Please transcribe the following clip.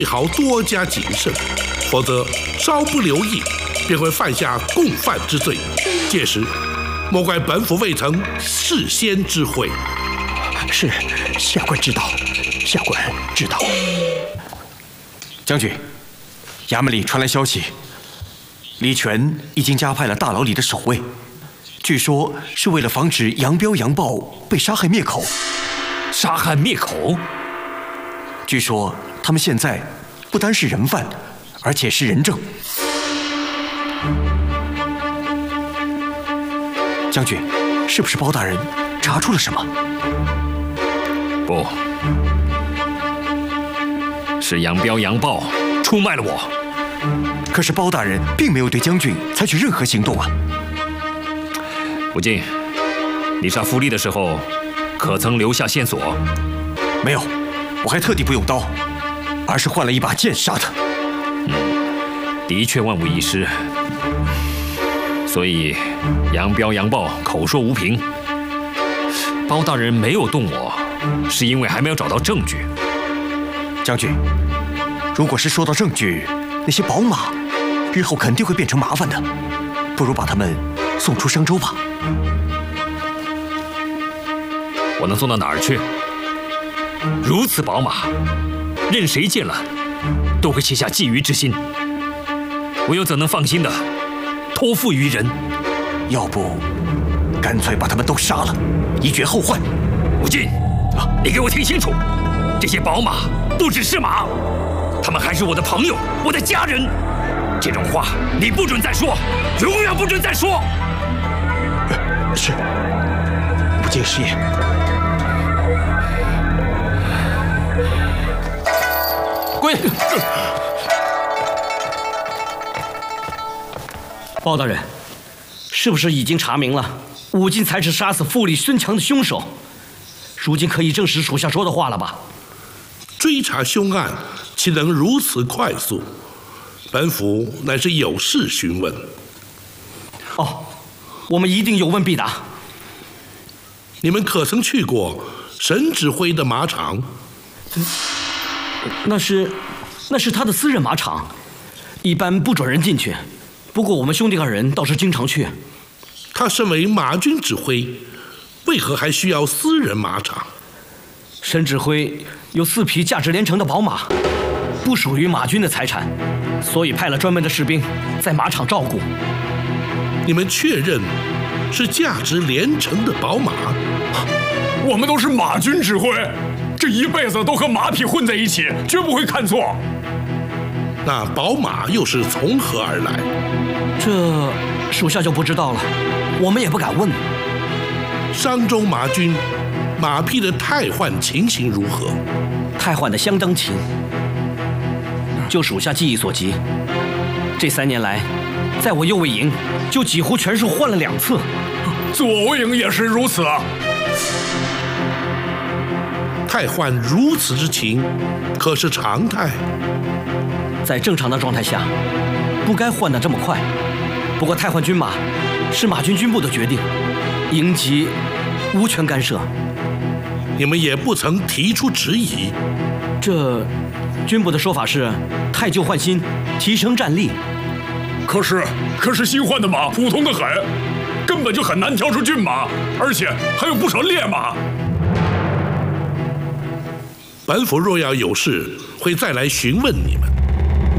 最好多加谨慎，否则稍不留意，便会犯下共犯之罪。届时，莫怪本府未曾事先知会。 是，下官知道，下官知道。 将军，衙门里传来消息，李全已经加派了大牢里的守卫，据说是为了防止杨彪、杨豹被杀害灭口。 杀害灭口？ 据说他们现在不单是人犯，而且是人证。将军，是不是包大人查出了什么？ 不，是杨彪、杨豹出卖了我。 可是包大人并没有对将军采取任何行动啊！ 武进，你杀傅立的时候，可曾留下线索？ 没有，我还特地不用刀，而是换了一把剑杀他。 的确万无一失。所以杨彪、杨豹口说无凭，包大人没有动我，是因为还没有找到证据。 将军，如果是说到证据，那些宝马日后肯定会变成麻烦的，不如把他们送出商州吧。 我能送到哪儿去？如此宝马，任谁见了都会起下觊觎之心，我又怎能放心的托付于人？ 要不，干脆把他们都杀了，以绝后患。 武进，你给我听清楚，这些宝马不只是马，他们还是我的朋友，我的家人。这种话你不准再说，永远不准再说。 是，不敬师爷。 滚！ 包大人，是不是已经查明了武进才是杀死傅立、孙强的凶手？如今可以证实属下说的话了吧？ 追查凶案，岂能如此快速？本府乃是有事询问。 哦，我们一定有问必答。 你们可曾去过沈指挥的马场？ 那是他的私人马场，一般不准人进去。不过我们兄弟二人倒是经常去。 他身为马军指挥，为何还需要私人马场？ 沈指挥有4匹价值连城的宝马，不属于马军的财产，所以派了专门的士兵在马场照顾。 你们确认是价值连城的宝马？ 我们都是马军指挥，这一辈子都和马匹混在一起，绝不会看错。 那宝马又是从何而来？ 这属下就不知道了，我们也不敢问。 商州马军马匹的汰换情形如何？ 汰换的相当勤。就属下记忆所及，这3年来，在我右卫营就几乎全数换了2次， 左卫营也是如此。 汰换如此之勤，可是常态。 在正常的状态下，不该换得这么快。不过汰换军马是马军军部的决定，营级无权干涉。 你们也不曾提出质疑。 这军部的说法是汰旧换新，提升战力。 可是新换的马普通的很，根本就很难挑出骏马，而且还有不少烈马。 本府若要有事，会再来询问你们。